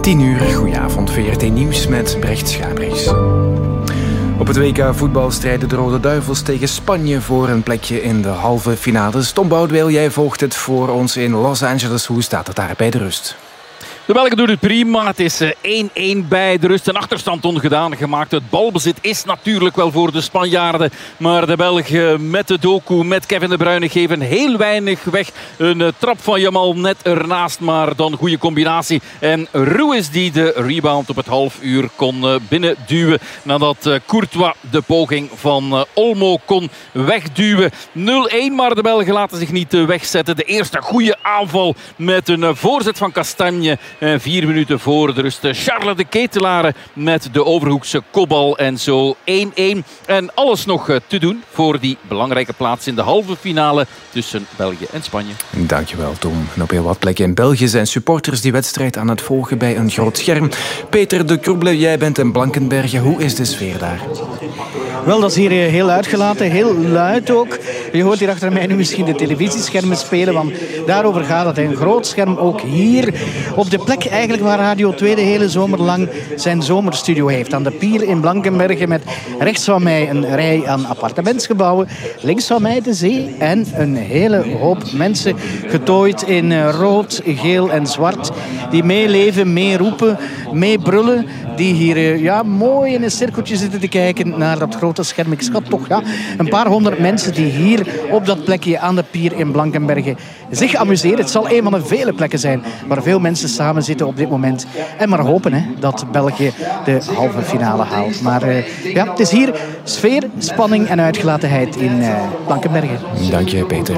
10 uur, goedenavond, VRT Nieuws met Brecht Schabrichs. Op het WK voetbal strijden de Rode Duivels tegen Spanje voor een plekje in de halve finales. Tom Boudewijn, jij volgt het voor ons in Los Angeles. Hoe staat het daar bij de rust? De Belgen doen het prima. Het is 1-1 bij de rust. Een achterstand ongedaan gemaakt. Het balbezit is natuurlijk wel voor de Spanjaarden. Maar de Belgen met de Doku, met Kevin De Bruyne geven heel weinig weg. Een trap van Jamal net ernaast, maar dan goede combinatie. En Ruiz die de rebound op het halfuur kon binnenduwen. Nadat Courtois de poging van Olmo kon wegduwen. 0-1, maar de Belgen laten zich niet wegzetten. De eerste goede aanval met een voorzet van Castagne. 4 minuten voor de rust. Charles de Ketelaere met de overhoekse kopbal. En zo 1-1. En alles nog te doen voor die belangrijke plaats in de halve finale tussen België en Spanje. Dankjewel, Tom. En op heel wat plekken in België zijn supporters die wedstrijd aan het volgen bij een groot scherm. Peter de Kroebele, jij bent in Blankenberge. Hoe is de sfeer daar? Wel, dat is hier heel uitgelaten, heel luid ook. Je hoort hier achter mij nu misschien de televisieschermen spelen, want daarover gaat het. Een groot scherm ook hier op de plek eigenlijk waar Radio 2 de hele zomer lang zijn zomerstudio heeft. Aan de pier in Blankenberge met rechts van mij een rij aan appartementsgebouwen. Links van mij de zee en een hele hoop mensen getooid in rood, geel en zwart. Die meeleven, meeroepen, meebrullen. Die hier mooi in een cirkeltje zitten te kijken naar dat grote scherm. Ik schat toch een paar honderd mensen die hier op dat plekje aan de pier in Blankenberge zich amuseren. Het zal een van de vele plekken zijn waar veel mensen samen zitten op dit moment. En maar hopen dat België de halve finale haalt. Maar het is hier sfeer, spanning en uitgelatenheid in Blankenberge. Dank je, Peter.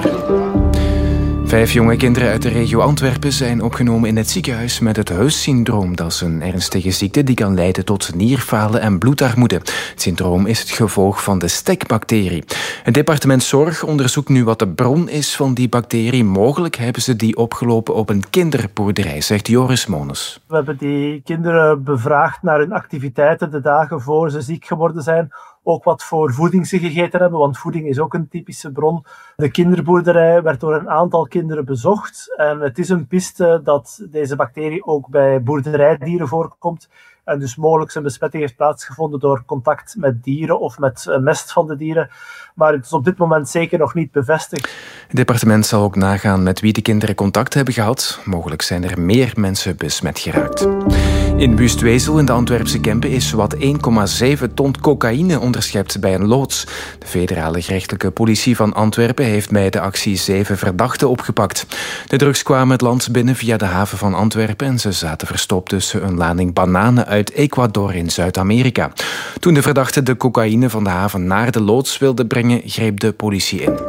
5 jonge kinderen uit de regio Antwerpen zijn opgenomen in het ziekenhuis met het Huys-syndroom. Dat is een ernstige ziekte die kan leiden tot nierfalen en bloedarmoede. Het syndroom is het gevolg van de stekbacterie. Het departement Zorg onderzoekt nu wat de bron is van die bacterie. Mogelijk hebben ze die opgelopen op een kinderboerderij, zegt Joris Mones. We hebben die kinderen bevraagd naar hun activiteiten de dagen voor ze ziek geworden zijn. Ook wat voor voeding ze gegeten hebben, want voeding is ook een typische bron. De kinderboerderij werd door een aantal kinderen bezocht. En het is een piste dat deze bacterie ook bij boerderijdieren voorkomt. En dus mogelijk een besmetting heeft plaatsgevonden door contact met dieren of met mest van de dieren. Maar het is op dit moment zeker nog niet bevestigd. Het departement zal ook nagaan met wie de kinderen contact hebben gehad. Mogelijk zijn er meer mensen besmet geraakt. In Wustwezel in de Antwerpse Kempen is zowat 1,7 ton cocaïne onderschept bij een loods. De federale gerechtelijke politie van Antwerpen heeft bij de actie 7 verdachten opgepakt. De drugs kwamen het land binnen via de haven van Antwerpen en ze zaten verstopt tussen een lading bananen uit Ecuador in Zuid-Amerika. Toen de verdachten de cocaïne van de haven naar de loods wilden brengen, greep de politie in.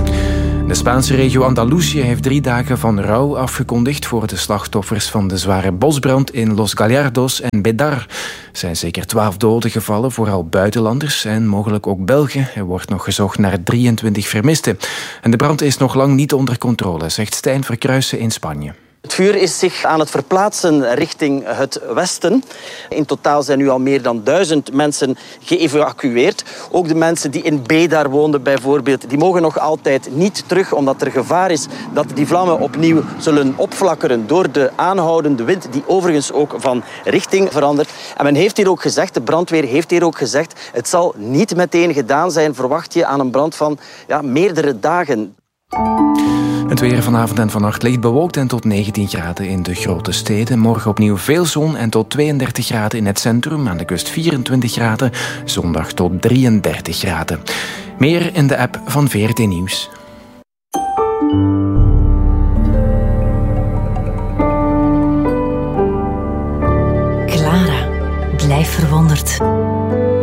De Spaanse regio Andalusië heeft 3 dagen van rouw afgekondigd voor de slachtoffers van de zware bosbrand in Los Gallardos en Bédar. Er zijn zeker 12 doden gevallen, vooral buitenlanders en mogelijk ook Belgen. Er wordt nog gezocht naar 23 vermisten. En de brand is nog lang niet onder controle, zegt Stijn Verkruijsen in Spanje. Het vuur is zich aan het verplaatsen richting het westen. In totaal zijn nu al meer dan 1000 mensen geëvacueerd. Ook de mensen die in Bédar woonden bijvoorbeeld, die mogen nog altijd niet terug, omdat er gevaar is dat die vlammen opnieuw zullen opflakkeren door de aanhoudende wind, die overigens ook van richting verandert. En men heeft hier ook gezegd, de brandweer heeft hier ook gezegd, het zal niet meteen gedaan zijn, verwacht je aan een brand van meerdere dagen. Het weer vanavond en vannacht licht bewolkt en tot 19 graden in de grote steden. Morgen opnieuw veel zon en tot 32 graden in het centrum. Aan de kust 24 graden. Zondag tot 33 graden. Meer in de app van VRT Nieuws. Clara, blijf verwonderd.